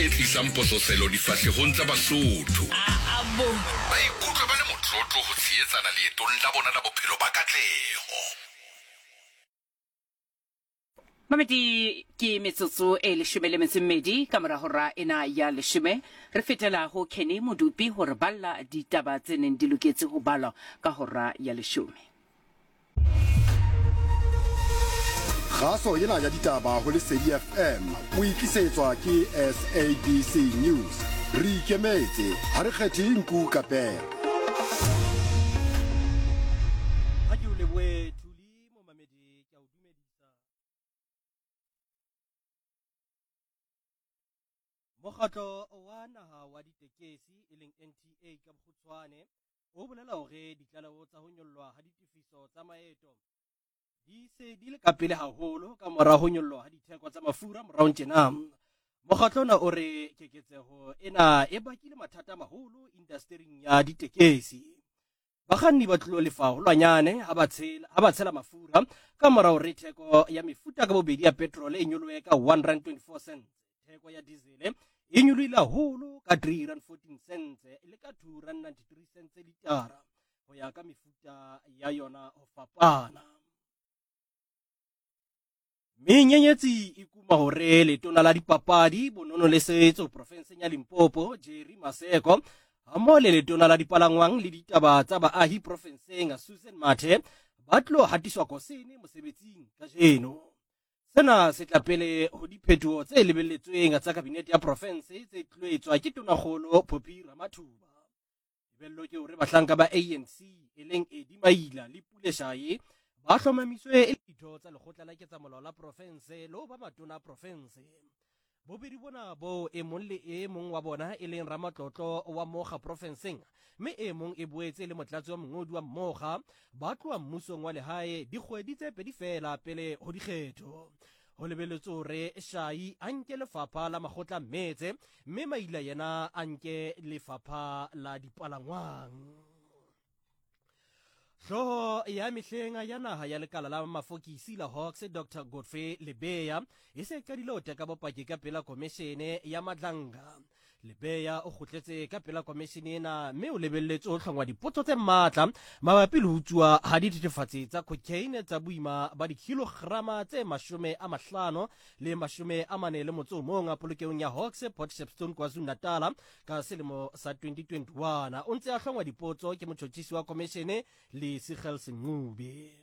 e tlisang pososelo difahlegong tsa Basotho. Ba ikutlwe ba le motlotlo ho tshehetsana leetong la bona la bophelo ba katleho. Mamedi ke metsotso e leshome le metso e mmedi ka mora hora ena ya leshome re fetela ho Kenny Modupi hore balla ditaba tse neng di loketse ho balwa ka hora ya leshome. Kgaso yena ya ditaba ho Lesedi FM o ikisetswa ke SABC News. Re ikemetse ha re kgethe nku ka pere. Ha ke o lebohe Thuli mo mamedi ke a o dumedisa. Mokgatlo wa naha wa ditekesi e leng NTA ka bokgutshwane o bolela hore ditlaleho tsa ho nyollwa ha ditifiso tsa maeto di se di le ka pele haholo ka mora ho nyollwa ha ditheko tsa mafura morao tjena. Mokgatlo ona o re keketseho ena e bakile mathata maholo industry-ing ya ditekesi. Bakganni ba tlo lefa holwanyane ha ba tshela mafura ka mora hore theko ya mefuta ka bobedi ya petrol e nyolohe ka R1.24, theko ya diesel e nyolohile haholo ka R3.14 le ka R2.93 litara ho ya ka mefuta ya yona ho fapana. Menyenyetsi ikuma hore letona la dipapadi bonono le setso profenseng ya Limpopo Jerry Maseko hammoho le letona la dipalangwang le ditaba tsa baahi profenseng Susan Mathe ba tlo hatiswa kosene mosebetsing kajeno. Sena se tla pele ho diphethoho tse lebelletsweng tsa kabinete ya province tse tlo etswa ke tonakgolo Phophi Ramathuba. Lebello ke hore bahlanka ba ANC e leng Eddie Maila le Pule Shaye ba hlomamiswe e ditho tsa lekgotla la ketsamolao la province lo ba matona province. Bobedi bona bo e mong le e mong wa bona e leng ramatlotlo wa Moga provinceng mme e mong e boetse le motlatsi wa mongodi wa Moga ba tloa mmusong wa lehae dikgwedi tse pedi fela pele ho dikgetho. Ho lebelletswe hore Shayi a nke lefapha la makgotla metse mme Maila yena a nke lefapha la dipalangwang. Hloho ya mehlenga ya naha ya lekala la mafokisi la Hawks Dr Godfrey Lebeya e se qadile ho teka bopaki ka pela komishene ya Madlanga. Lebeya o kgutletse ka pela komishene ena mme o lebelletse ho hlongwa dipotso tse matla mabapi le ho utsuwa ha dithethefatsi tsa cocaine tsa boima ba dikilograma tse 50 le 41 a polokeong ya Hawks Port Shepstone KwaZulu-Natal ka selemo sa 2021. O ntse a hlongwa dipotso ke motjhotjhisi wa komishene le Sigel Sengube.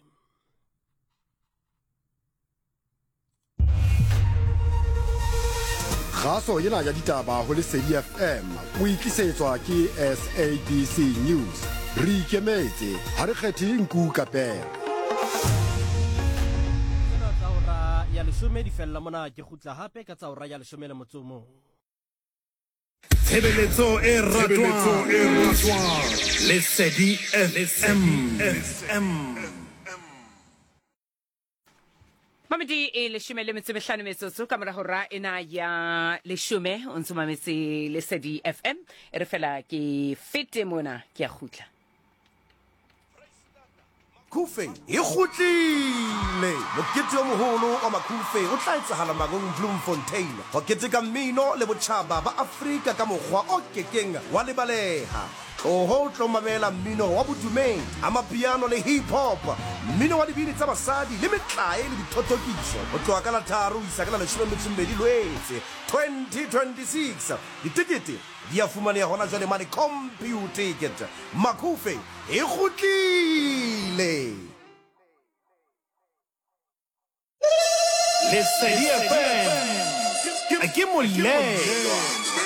Kgaso yena ya ditaba ho Lesedi FM o ikisetswa ke SABC News. Re ikemetse ha re kgethe nku ka pere. Tsena tsa hora ya leshome di fella mona ke khutla hape ka tsa hora ya leshome le motsomo. Tshebeletso e ratwang Lesedi FM. Mamedi e leshome le metso e mehlano metsotso ka mora hora ena ya leshome o ntse mametse Lesedi FM e re fela ke fete mona ke a khutla. Makufe e kgutlile mokete o moholo wa Makufe o tla etsahala Magong Bloemfontein ho keteka mmino le botjhaba ba Afrika ka mokgwa o kekeng wa lebaleha. Ho tlo mamela mmino wa bodumedi, amapiano le hip hop, mmino wa dibini tsa basadi le metlae le dithotokiso. Ho tloha ka la 3 isa ka la 12 Lwetse 2026. Ditikete di a fumaneha hona jwale mane computer ticket. Makufe e kgutlile. Lesedi FM. Ke molelo.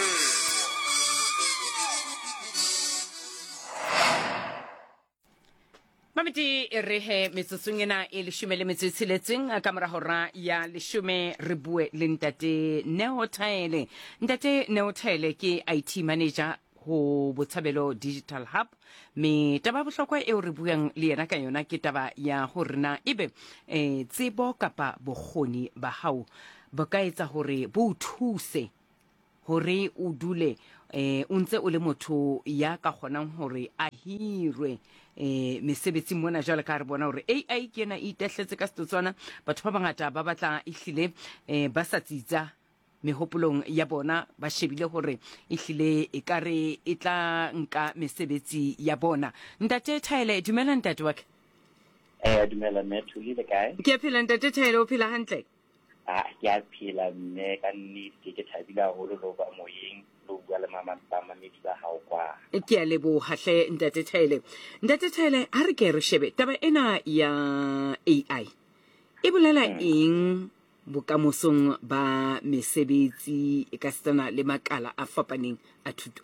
Mamedi re he metsotsong ena e leshome le metso e tsheletseng ka mora hora ya leshome re bue le ntate Neo Thaele. Ntate Neo Thaele ke IT manager ho Botshabelo Digital Hub. Me taba bohlokwa eo re buang le yena ka yona ke taba ya hore na ebe tsebo kapa bokgoni ba hao ba ka etsa hore bo thuse hore o dule o ntse o le motho ya ka kgonang hore a hirwe mesebetsi mona jwale ka re bona hore AI ke yena e itehletse ka Setswana batho ba bangata ba batla ehlile ba sa tsitsa mehopolong ya bona ba shebile hore ehlile e kare e tla nka mesebetsi ya bona. Ntate Thaele, dumela ntate wa ka. Dumela Methu le kae? Ke phela ntate Thaele, o phela hantle? Ke a phela mme ka nnete ke thabile haholo lo ba moyeng lo bua le mama mamedi ba hao kwa. Ke a leboha hle ntate Thaele. Ntate Thaele, ha re ke re shebe taba ena ya AI e bolela eng bokamosong ba mesebetsi e ka setana le makala a fapaneng a thuto?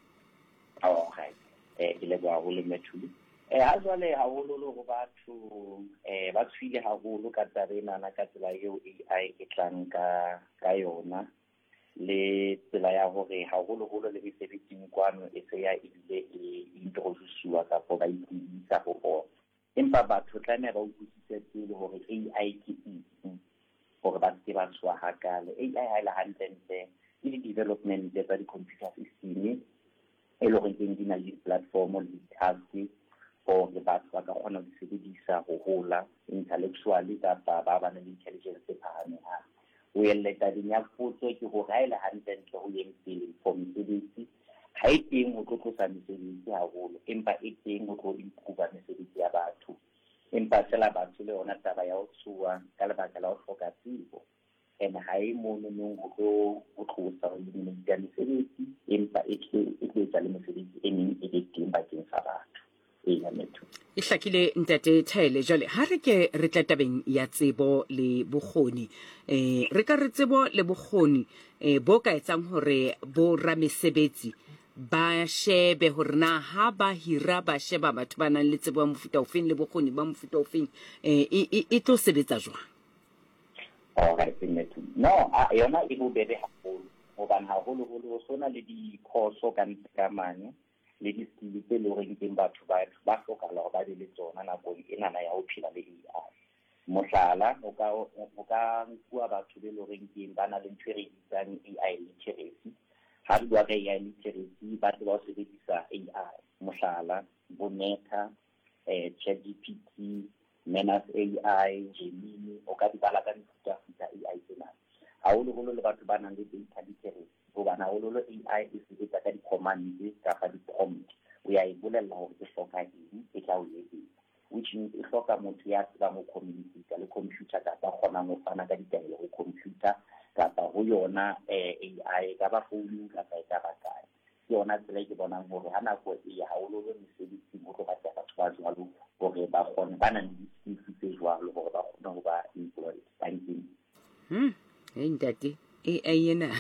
Okay. Ke leboha haholo Methu. Ha jwale haholo lo go batho ba tshwile haholo ka tsarena na ka tsela eo AI e tlang ka yona le tsela ya hore haholo le mesebetsing kwano e se ya ile e introduce-wa ka go ba itisa go bona. Empa batho tlameha ba utlwisise pele hore AI ke eng gore ba se ba tswa hakale. AI ha ile hantle e le development tsa di-computer system e lo re di na le platform le task for the batho ba ka kgona go sebedisa go hola intellectually kapa ba ba na le intelligence e phahameng. O eleta dinyakotso ke go ga ile hantle go yeng pele for mesebetsi ha e teng go tlosa mesebetsi haholo empa e teng go tlo improve mesebetsi ya batho empa tsela batho le ona taba ya o tsua ka lebaka la o hloka tsebo ene ha e mono go tlosa o le mesebetsi empa e tla le mesebetsi e neng e teng bakeng sa batho. E hlakile ntate Thaele. Jwale ha re ke re tla tabeng ya tsebo le bokgoni re ka re tsebo le bokgoni bo ka etsang hore bo ramesebetsi ba shebe hore na ha ba hira ba sheba batho ba nang le tsebo ya mofuta ofeng le bokgoni ba mofuta ofeng e tlo sebetsa jwang? Alright, no yona e bobebe haholo hobane haholo ho sona le dikhoso ka ntamane le di-skill tse le gore ke batho ba hlokala go ba le tsona nakong e nana ya go phela le AI. Mohlala o ka bua batho be le gore ke ba na le ntho e re bitsang AI literacy. Ha re bua ka AI literacy ba tla ba sebedisa AI. Mohlala bo Meta, ChatGPT, Menas AI, Gemini o ka di bala ka mefuta AI tsena. Haholo le batho ba nang le data literacy gobana haholo AI e sebetsa ka di-command kapa di-prompt o ya e bolella hore ke hloka eng e tla o etsetsa, which means e hloka motho ya tsebang go communicate le computer kapa kgonang go fana ka ditaelo go computer kapa go yona AI ka ba founu kapa e ka ba kae. Ke yona tsela ke bonang hore ha nako e haholo mesebetsi go tlo batla batho ba jwalo gore ba kgone ba nang le di-skills tse jwalo gore ba kgone go ba employed. Thank you. Ntate AI ena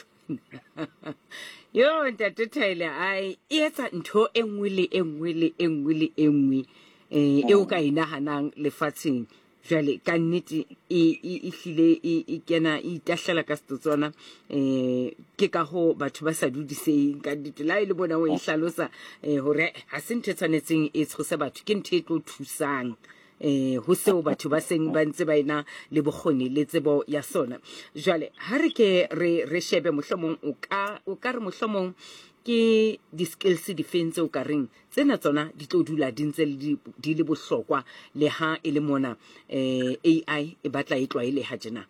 yo ntate Thaele ai etsa ntho engwe le engwe e o ka inahanang lefatsheng. Jwale ka nnete e hlile e kena e tahlela ka setsotswana ke ka ho batho ba sa dudiseng ka ditla ile bona o e hlalosa hore ha se ntse tshwanetseng e tshose batho ke ntho e tlo thusang ho seo batho ba seng ba ntse ba ina le bokgoni le tsebo ya sona. Jwale ha re ke re shebe mohlomong o ka re mohlomong ke di-skills difense o ka reng tsena tsona di tlo dula di ntse di le bohlokwa le ha e le mona AI e batla e tlwaeleha jena?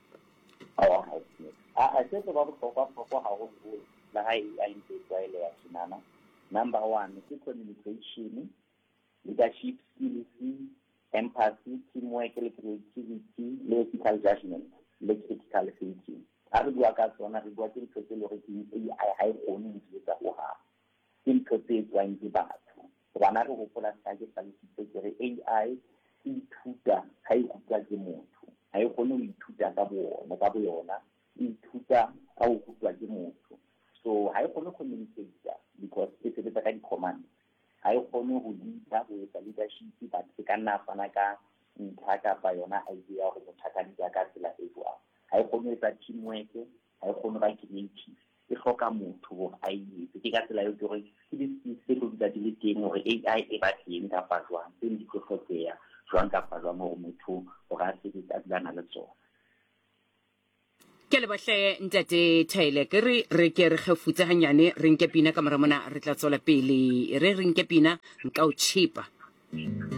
A se ba bohlokwa haholo la ha AI e tlwaeleha jena. Number 1 ke communication, leadership skills, empathy, teamwork, creativity, ethical judgment, critical thinking. Ha re bua ka tsona re bua ke ntho tse le gore AI ha e kgone ho di etsa ho ha. Ke ntho tse tswang ke batho. Bana re hopola sa ke tlhalositse ke re AI e ithuta ha e rutwa ke motho. Ha e kgone ho ithuta ka boyona, e ithuta ka ho rutwa ke motho. So ha e kgone ho communicate because e sebetsa ka di-command. Ha e kgone ho leader ho etsa leadership but e ka nna fana ka ntlha kapa yona idea hore motho a ka dira ka tsela e jwang. Ha e kgone ho etsa teamwork, ha e kgone ba creative, e hloka motho hore a etse. Ke ka tsela eo ke gore ke di tlo di le teng hore AI e ba teng kapa jwang tse di tlo hlokeha jwang kapa jwang hore motho hore a sebetsa a dilana le tsona. Ke le bahle ntate Thaele ke re ke re gefutse hanyane re nke pina ka mora mona re tla tswela pele re nke pina nka o chipa.